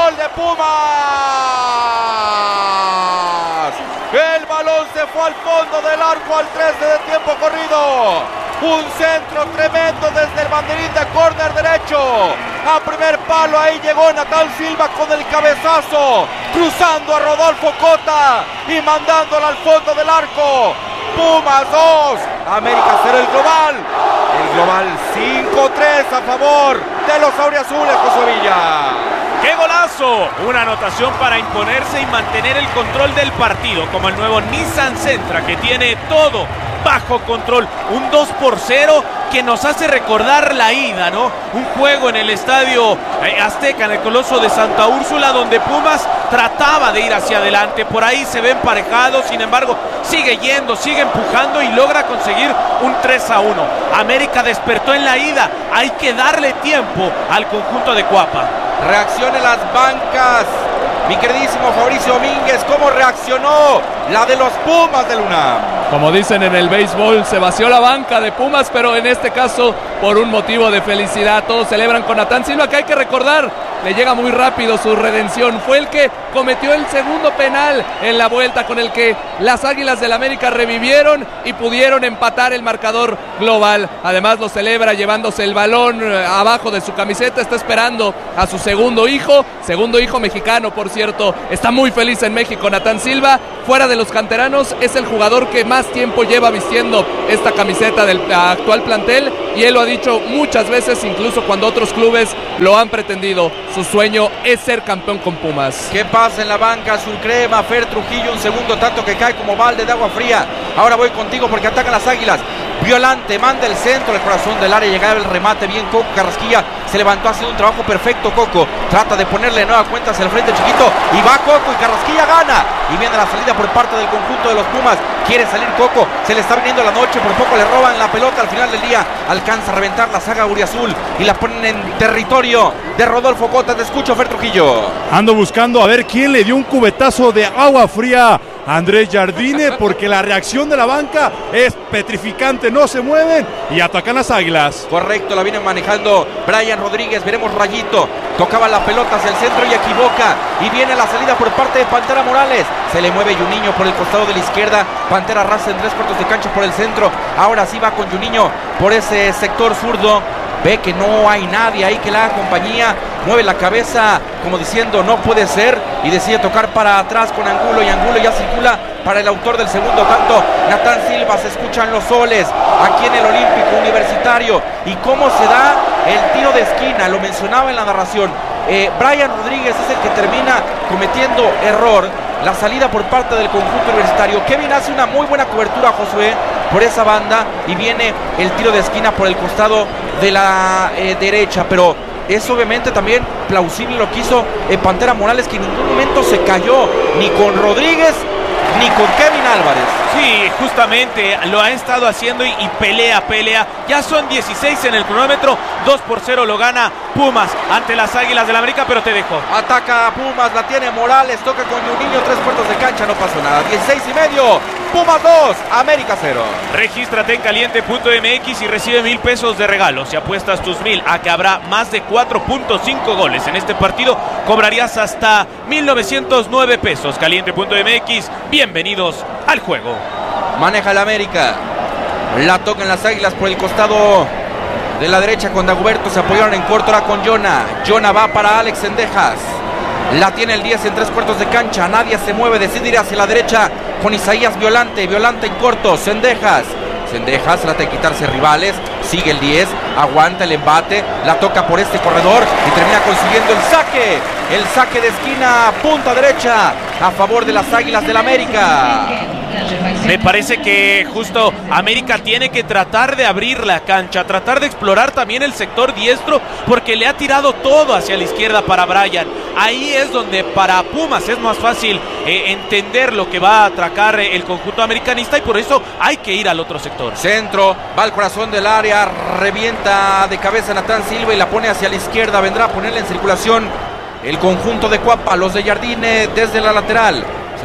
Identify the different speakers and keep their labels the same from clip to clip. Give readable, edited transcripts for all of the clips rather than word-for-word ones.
Speaker 1: gol de Pumas. El balón se fue al fondo del arco al 13 de tiempo corrido. Un centro tremendo desde el banderín de córner derecho. A primer palo, ahí llegó Natán Silva con el cabezazo, cruzando a Rodolfo Cota y mandándolo al fondo del arco. Pumas 2, América 0 el global. El global 5-3 a favor de los auriazules, Josué Villa.
Speaker 2: ¡Qué golazo! Una anotación para imponerse y mantener el control del partido, como el nuevo Nissan Sentra, que tiene todo bajo control. Un 2-0 que nos hace recordar la ida, ¿no? Un juego en el estadio Azteca, en el Coloso de Santa Úrsula, donde Pumas trataba de ir hacia adelante. Por ahí se ve emparejado, sin embargo, sigue yendo, sigue empujando y logra conseguir un 3-1. América despertó en la ida. Hay que darle tiempo al conjunto de Cuapa.
Speaker 1: Reacciona en las bancas. Mi queridísimo Fabricio Domínguez, ¿cómo reaccionó la de los Pumas del UNAM?
Speaker 3: Como dicen en el béisbol, se vació la banca de Pumas, pero en este caso por un motivo de felicidad. Todos celebran con Natán Silva, que hay que recordar, le llega muy rápido su redención. Fue el que cometió el segundo penal en la vuelta, con el que las Águilas del América revivieron y pudieron empatar el marcador global. Además lo celebra llevándose el balón abajo de su camiseta. Está esperando a su segundo hijo mexicano, por cierto. Está muy feliz en México Natán Silva. Fuera de los canteranos, es el jugador que más tiempo lleva vistiendo esta camiseta del actual plantel, y él lo ha dicho muchas veces, incluso cuando otros clubes lo han pretendido. Su sueño es ser campeón con Pumas.
Speaker 1: ¿Qué pasa en la banca azul crema? Fer Trujillo, un segundo tanto que cae como balde de agua fría. Ahora voy contigo porque atacan las Águilas. Violante, manda el centro, el corazón del área, llegaba el remate, bien Coco Carrasquilla, se levantó haciendo un trabajo perfecto. Coco trata de ponerle nueva cuenta hacia el frente chiquito, y va Coco y Carrasquilla gana, y viene la salida por parte del conjunto de los Pumas. Quiere salir Coco, se le está viniendo la noche, por poco le roban la pelota al final del día, alcanza a reventar la saga auriazul y la ponen en territorio de Rodolfo Cota. Te escucho, Fer Trujillo.
Speaker 4: Ando buscando a ver quién le dio un cubetazo de agua fría a Andrés Jardine, porque la reacción de la banca es petrificante, no se mueven y atacan las Águilas.
Speaker 1: Correcto, la viene manejando Brian Rodríguez, veremos Rayito, tocaba la pelota hacia el centro y equivoca, y viene la salida por parte de Pantera Morales, se le mueve Juninho por el costado de la izquierda, Pantera arrasa en 3/4 de cancha por el centro, ahora sí va con Juninho por ese sector zurdo, ve que no hay nadie ahí que le haga compañía, mueve la cabeza como diciendo no puede ser, y decide tocar para atrás con Angulo, y Angulo ya circula para el autor del segundo tanto, Natán Silva. Se escuchan los soles aquí en el Olímpico Universitario, y cómo se da el tiro de esquina, lo mencionaba en la narración. Brian Rodríguez es el que termina cometiendo error, la salida por parte del conjunto universitario. Kevin hace una muy buena cobertura, Josué, por esa banda, y viene el tiro de esquina por el costado de la derecha, pero es obviamente también plausible lo que hizo Pantera Morales, que en ningún momento se cayó ni con Rodríguez ni con Kevin Álvarez.
Speaker 2: Sí, justamente lo ha estado haciendo y pelea. Ya son 16 en el cronómetro, 2-0 lo gana Pumas ante las Águilas del América, pero te dejo.
Speaker 1: Ataca a Pumas, la tiene Morales, toca con Juninho, 3/4 de cancha, no pasó nada. 16:30, Pumas 2, América 0.
Speaker 2: Regístrate en caliente.mx y recibe 1,000 pesos de regalo. Si apuestas tus 1,000 a que habrá más de 4.5 goles en este partido, cobrarías hasta 1,909 pesos. Caliente.mx, bienvenidos al juego.
Speaker 1: Maneja la América, la tocan las Águilas por el costado de la derecha con Dagoberto, se apoyaron en corto ahora con Jonah va para Alex Cendejas, la tiene el 10 en 3/4 de cancha, nadie se mueve, decide ir hacia la derecha con Isaías Violante en corto, Cendejas trata de quitarse rivales, sigue el 10, aguanta el embate, la toca por este corredor y termina consiguiendo el saque de esquina, punta derecha a favor de las Águilas del América.
Speaker 2: Me parece que justo América tiene que tratar de abrir la cancha, tratar de explorar también el sector diestro, porque le ha tirado todo hacia la izquierda para Brian. Ahí es donde para Pumas es más fácil entender lo que va a atracar el conjunto americanista, y por eso hay que ir al otro sector.
Speaker 1: Centro, va al corazón del área, revienta de cabeza Natán Silva y la pone hacia la izquierda, vendrá a ponerla en circulación el conjunto de Cuapa, los de Jardine desde la lateral.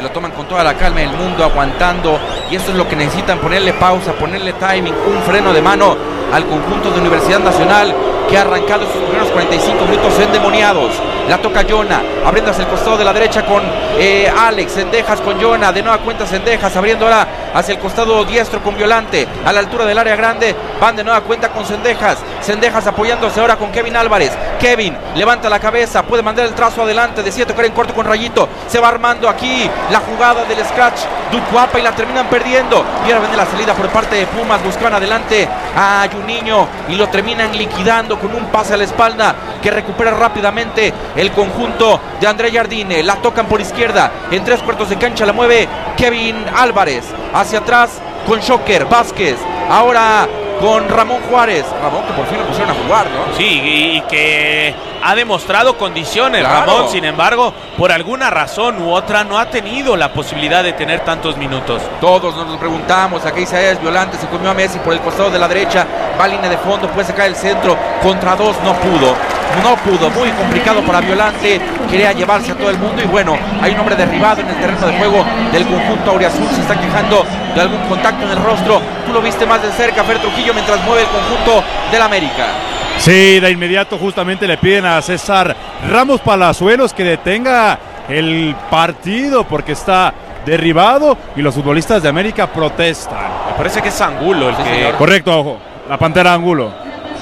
Speaker 1: se lo toman con toda la calma del mundo, aguantando, y eso es lo que necesitan, ponerle pausa, ponerle timing, un freno de mano al conjunto de Universidad Nacional, que ha arrancado sus primeros 45 minutos endemoniados. La toca Jonah, abriendo hacia el costado de la derecha con Alex. Zendejas con Jonah, de nueva cuenta Zendejas, abriendo ahora hacia el costado diestro con Violante, a la altura del área grande, van de nueva cuenta con Zendejas. Zendejas apoyándose ahora con Kevin Álvarez. Kevin levanta la cabeza, puede mandar el trazo adelante, decide tocar en corto con Rayito. Se va armando aquí la jugada del scratch Ducuapa y la terminan perdiendo. Y ahora viene la salida por parte de Pumas, buscan adelante a Juninho y lo terminan liquidando con un pase a la espalda que recupera rápidamente el conjunto de André Jardine. La tocan por izquierda, en 3/4 de cancha la mueve Kevin Álvarez, hacia atrás con Shocker Vázquez, ahora con Ramón Juárez. Ramón, que por fin lo pusieron a jugar, ¿no?
Speaker 2: Sí, y que ha demostrado condiciones, claro. Ramón, sin embargo, por alguna razón u otra no ha tenido la posibilidad de tener tantos minutos.
Speaker 1: Todos nos preguntamos, aquí Isaías Violante se comió a Messi por el costado de la derecha, va a línea de fondo, puede sacar el centro, contra dos no pudo, muy complicado para Violante, quería llevarse a todo el mundo y bueno, hay un hombre derribado en el terreno de juego del conjunto auriazul, se está quejando de algún contacto en el rostro. Tú lo viste más de cerca, Fer Trujillo, mientras mueve el conjunto del América.
Speaker 4: Sí, de inmediato justamente le piden a César Ramos Palazuelos que detenga el partido porque está derribado y los futbolistas de América protestan.
Speaker 2: Me parece que es Angulo el que...
Speaker 4: Señor. Correcto, ojo, la Pantera Angulo.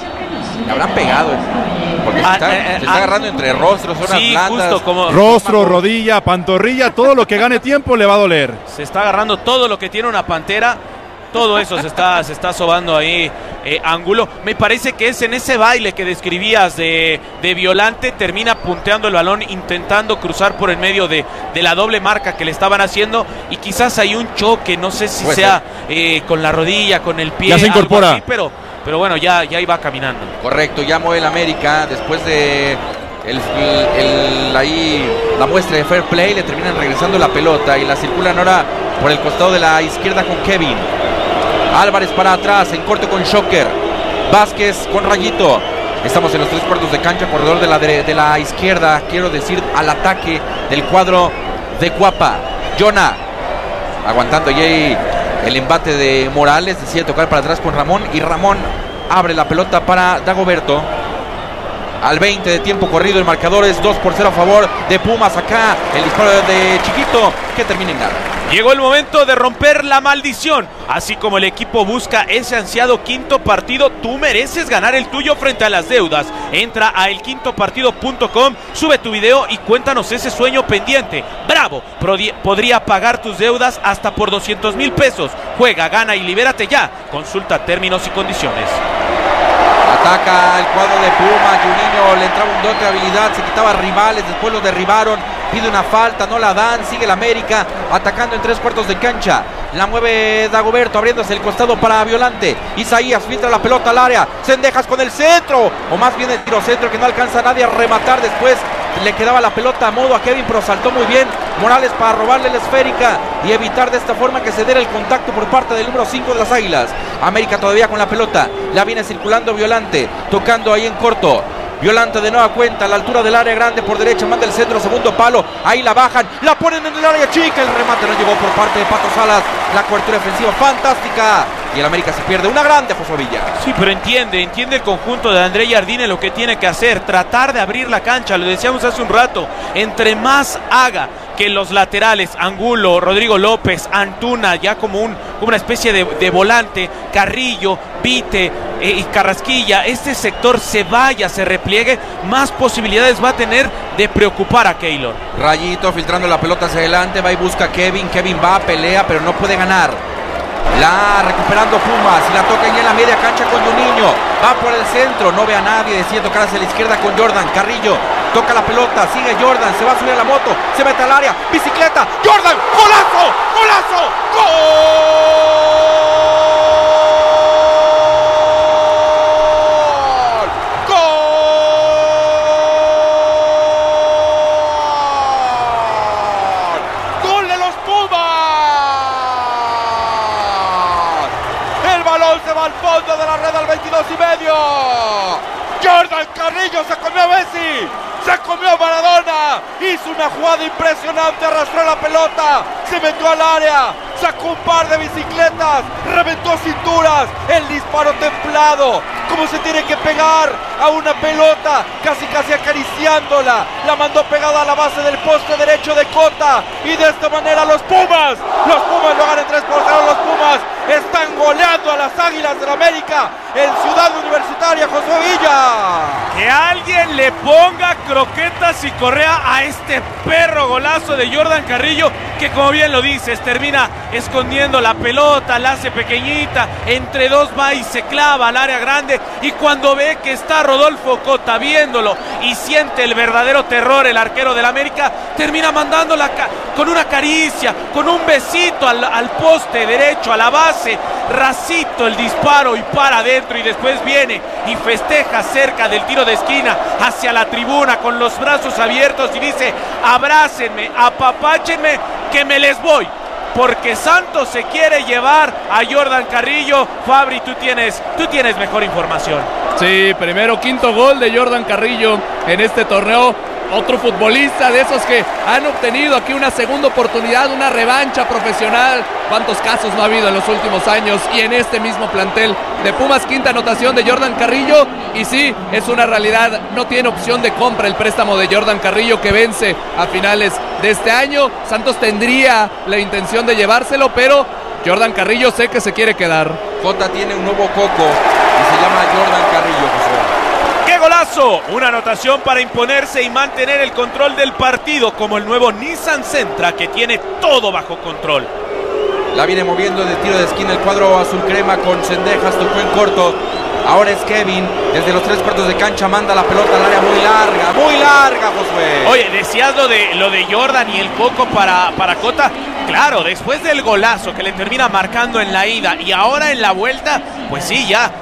Speaker 1: Le habrán pegado, porque se está agarrando entre rostros, zonas
Speaker 2: sí,
Speaker 1: blandas.
Speaker 2: Justo como
Speaker 4: rostro, rodilla, pantorrilla, todo lo que gane tiempo le va a doler.
Speaker 2: Se está agarrando todo lo que tiene una pantera. Todo eso se está sobando ahí Angulo. Me parece que es en ese baile que describías de Violante, termina punteando el balón, intentando cruzar por el medio de la doble marca que le estaban haciendo, y quizás hay un choque, no sé si sea con la rodilla, con el pie,
Speaker 4: ya se incorpora
Speaker 2: así, pero bueno, ya iba caminando.
Speaker 1: Correcto, ya mueve el América después de ahí la muestra de fair play, le terminan regresando la pelota y la circulan ahora por el costado de la izquierda con Kevin Álvarez para atrás, en corto con Shocker Vázquez con Rayito. Estamos en los 3/4 de cancha, corredor de la izquierda, quiero decir al ataque del cuadro de Cuapa. Jonah aguantando ahí el embate de Morales, decide tocar para atrás con Ramón y Ramón abre la pelota para Dagoberto. Al 20 de tiempo corrido, el marcador es 2-0 a favor de Pumas. Acá el disparo de Chiquito que termina en nada.
Speaker 2: Llegó el momento de romper la maldición. Así como el equipo busca ese ansiado quinto partido, tú mereces ganar el tuyo frente a las deudas. Entra a elquintopartido.com, sube tu video y cuéntanos ese sueño pendiente. ¡Bravo! Podría pagar tus deudas hasta por 200,000 pesos. Juega, gana y libérate ya. Consulta términos y condiciones.
Speaker 1: Ataca el cuadro de Puma, Juninho le entraba un dote de habilidad, se quitaba rivales, después lo derribaron, pide una falta, no la dan, sigue el América atacando en 3/4 de cancha. La mueve Dagoberto, abriéndose el costado para Violante. Isaías filtra la pelota al área, Zendejas con el centro, o más bien el tiro centro que no alcanza a nadie a rematar. Después le quedaba la pelota a modo a Kevin, pero saltó muy bien Morales para robarle la esférica y evitar de esta forma que se diera el contacto por parte del número 5 de las Águilas. América todavía con la pelota, la viene circulando Violante, tocando ahí en corto. Violante de nueva cuenta a la altura del área grande por derecha, manda el centro, segundo palo, ahí la bajan, la ponen en el área chica, el remate no llegó por parte de Pato Salas, la cobertura defensiva fantástica y el América se pierde una grande, José Villa.
Speaker 2: Sí, pero entiende el conjunto de André Jardine lo que tiene que hacer, tratar de abrir la cancha, lo decíamos hace un rato, entre más haga que los laterales, Angulo, Rodrigo López, Antuna, ya como una especie de volante, Carrillo, Vite y Carrasquilla, este sector se vaya, se repliegue, más posibilidades va a tener de preocupar a Keylor.
Speaker 1: Rayito filtrando la pelota hacia adelante, va y busca a Kevin va, pelea, pero no puede ganar. La recuperando Pumas y la toca ya en la media cancha con Juninho, va por el centro, no ve a nadie, decide tocar hacia la izquierda con Jordan. Carrillo toca la pelota, sigue Jordan, se va a subir a la moto, se mete al área, bicicleta, Jordan, golazo, golazo, gol. Al fondo de la red al 22 y medio. Jordan Carrillo se comió a Messi. se comió a Maradona, hizo una jugada impresionante, arrastró la pelota, se metió al área, sacó un par de bicicletas, reventó cinturas, el disparo templado, como se tiene que pegar a una pelota, casi acariciándola, la mandó pegada a la base del poste derecho de Cota, y de esta manera los Pumas lo ganan 3-0, los Pumas están goleando a las Águilas del América en Ciudad Universitaria, Josué Villa.
Speaker 2: Que alguien le ponga croquetas y correa a este perro golazo de Jordan Carrillo, que como bien lo dices, termina escondiendo la pelota, la hace pequeñita, entre dos va y se clava al área grande, y cuando ve que está Rodolfo Cota viéndolo y siente el verdadero terror el arquero del América, termina mandándola con una caricia, con un besito al poste derecho, a la base, racito el disparo y para adentro, y después viene y festeja cerca del tiro de esquina hacia la tribuna con los brazos abiertos y dice: abrácenme, apapáchenme, que me les voy, porque Santos se quiere llevar a Jordan Carrillo. Fabri, tú tienes mejor información.
Speaker 3: Sí, primero quinto gol de Jordan Carrillo en este torneo. Otro futbolista de esos que han obtenido aquí una segunda oportunidad, una revancha profesional. ¿Cuántos casos no ha habido en los últimos años? Y en este mismo plantel de Pumas, quinta anotación de Jordan Carrillo. Y sí, es una realidad, no tiene opción de compra el préstamo de Jordan Carrillo, que vence a finales de este año. Santos tendría la intención de llevárselo, pero Jordan Carrillo sé que se quiere quedar.
Speaker 1: Cota tiene un nuevo coco y se llama Jordan Carrillo, José.
Speaker 2: ¡Qué golazo! Una anotación para imponerse y mantener el control del partido, como el nuevo Nissan Sentra, que tiene todo bajo control.
Speaker 1: La viene moviendo de tiro de esquina el cuadro azul crema con Cendejas, tocó en corto. Ahora es Kevin, desde los 3/4 de cancha manda la pelota al área muy larga, Josué.
Speaker 2: Oye, decías lo de Jordan y el coco para Cota. Claro, después del golazo que le termina marcando en la ida y ahora en la vuelta, pues sí, ya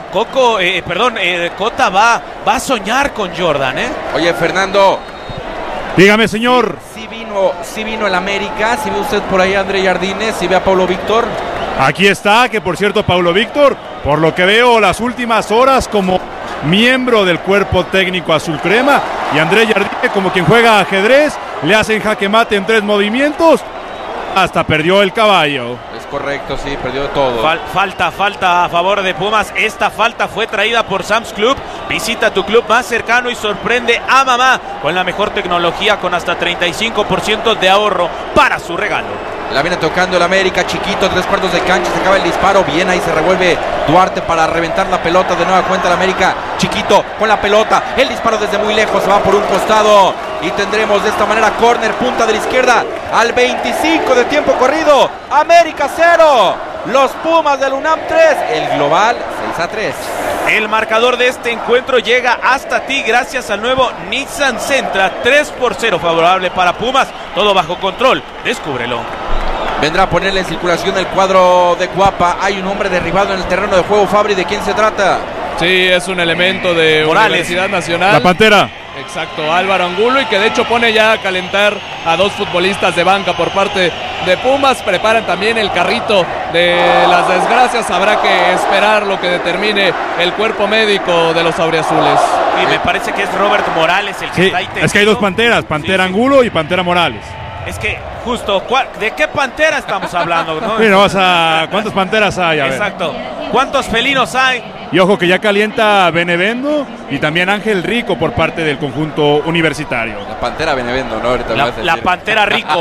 Speaker 2: Cota va a soñar con Jordan, ¿eh?
Speaker 1: Oye, Fernando.
Speaker 4: Dígame, señor.
Speaker 1: Sí vino el América, si ve usted por ahí a André Jardine, si ve a Paulo Víctor.
Speaker 4: Aquí está, que por cierto, Paulo Víctor, por lo que veo las últimas horas como miembro del cuerpo técnico azul crema, y André Jardine como quien juega ajedrez, le hacen jaque mate en 3 movimientos, hasta perdió el caballo.
Speaker 1: Es correcto, sí, perdió todo.
Speaker 2: Falta a favor de Pumas. Esta falta fue traída por Sam's Club. Visita tu club más cercano y sorprende a mamá con la mejor tecnología, con hasta 35% de ahorro para su regalo.
Speaker 1: La viene tocando el América, Chiquito, 3/4 de cancha, se acaba el disparo, bien ahí se revuelve Duarte para reventar la pelota, de nueva cuenta el América, Chiquito con la pelota, el disparo desde muy lejos, se va por un costado y tendremos de esta manera córner, punta de la izquierda, al 25 de tiempo corrido, América 0, los Pumas del UNAM 3, el global 6-3.
Speaker 2: El marcador de este encuentro llega hasta ti gracias al nuevo Nissan Sentra, 3-0 favorable para Pumas, todo bajo control, descúbrelo.
Speaker 1: Vendrá a ponerle en circulación el cuadro de Cuapa. Hay un hombre derribado en el terreno de juego, Fabri, ¿de quién se trata?
Speaker 3: Sí, es un elemento de
Speaker 2: Morales.
Speaker 3: Universidad Nacional.
Speaker 4: La Pantera.
Speaker 3: Exacto, Álvaro Angulo, y que de hecho pone ya a calentar a 2 futbolistas de banca por parte de Pumas. Preparan también el carrito de las desgracias. Habrá que esperar lo que determine el cuerpo médico de los auriazules.
Speaker 2: Y me parece que es Robert Morales el que está ahí tendido.
Speaker 4: Es que hay 2 panteras, Pantera
Speaker 2: Sí.
Speaker 4: Angulo y Pantera Morales.
Speaker 2: Es que justo, ¿de qué pantera estamos hablando? ¿No?
Speaker 4: Mira, ¿cuántas panteras hay? A ver.
Speaker 2: Exacto. ¿Cuántos felinos hay?
Speaker 4: Y ojo que ya calienta Benevendo y también Ángel Rico por parte del conjunto universitario.
Speaker 1: La Pantera Benevendo, ¿no? Ahorita me vas a
Speaker 2: La
Speaker 1: decir.
Speaker 2: Pantera Rico.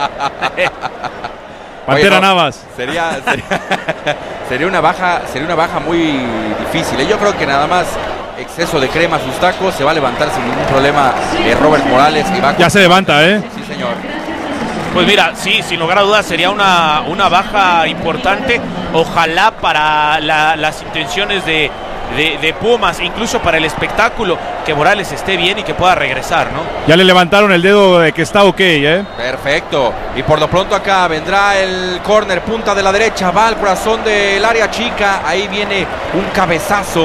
Speaker 4: Pantera
Speaker 1: Oye, no,
Speaker 4: Navas.
Speaker 1: Sería una baja muy difícil. Yo creo que nada más exceso de crema a sus tacos, se va a levantar sin ningún problema Robert Morales. Y va
Speaker 4: Ya se levanta, ¿eh?
Speaker 1: Sí, señor.
Speaker 2: Pues mira, sí, sin lugar a dudas sería una baja importante. Ojalá para las intenciones de Pumas, incluso para el espectáculo, que Morales esté bien y que pueda regresar, ¿no?
Speaker 4: Ya le levantaron el dedo de que está ok, ¿eh?
Speaker 1: Perfecto. Y por lo pronto acá vendrá el córner, punta de la derecha, va al corazón del área chica. Ahí viene un cabezazo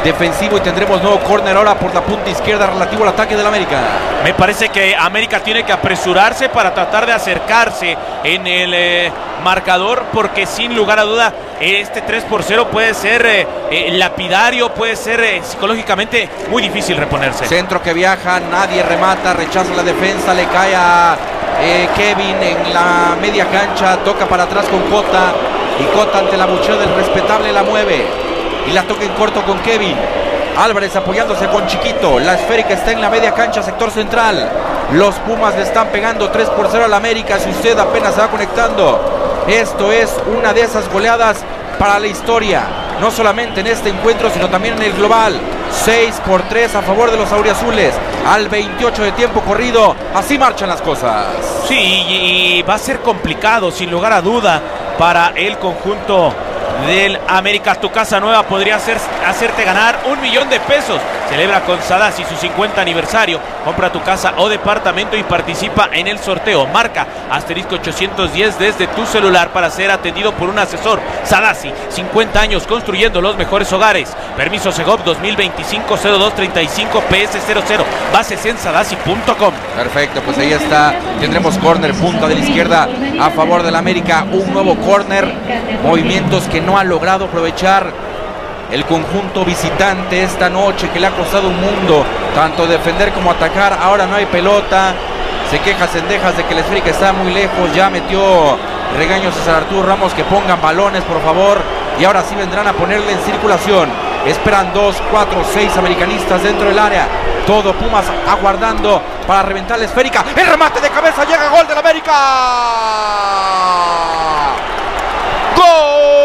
Speaker 1: defensivo y tendremos nuevo córner ahora por la punta izquierda relativo al ataque del América.
Speaker 2: Me parece que América tiene que apresurarse para tratar de acercarse en el marcador, porque sin lugar a duda este 3-0 puede ser lapidario, puede ser psicológicamente muy difícil reponerse.
Speaker 1: Centro que viaja, nadie remata, rechaza la defensa, le cae a Kevin en la media cancha, toca para atrás con Cota y Cota ante la buchea del respetable la mueve y la toca en corto con Kevin. Álvarez apoyándose con Chiquito, la esférica está en la media cancha, sector central. Los Pumas le están pegando 3-0 al América, si usted apenas se va conectando. Esto es una de esas goleadas para la historia, no solamente en este encuentro, sino también en el global. 6-3 a favor de los auriazules, al 28 de tiempo corrido. Así marchan las cosas.
Speaker 2: Sí, y va a ser complicado, sin lugar a duda, para el conjunto del América. Tu casa nueva podría hacerte ganar $1.000.000 de pesos. Celebra con Sadasi su 50 aniversario. Compra tu casa o departamento y participa en el sorteo. Marca *810 desde tu celular para ser atendido por un asesor. Sadasi, 50 años construyendo los mejores hogares. Permiso Segov 2025-0235 PS00. Bases en sadasi.com.
Speaker 1: Perfecto, pues ahí está. Tendremos córner, punta de la izquierda a favor del América. Un nuevo córner. Movimientos que no ha logrado aprovechar el conjunto visitante esta noche, que le ha costado un mundo tanto defender como atacar. Ahora no hay pelota, se queja Cendejas de que el esférica está muy lejos. Ya metió regaño César Arturo Ramos que pongan balones por favor, y ahora sí vendrán a ponerle en circulación. Esperan 2, 4, 6 americanistas dentro del área, todo Pumas aguardando para reventar la esférica. El remate de cabeza, llega gol del América.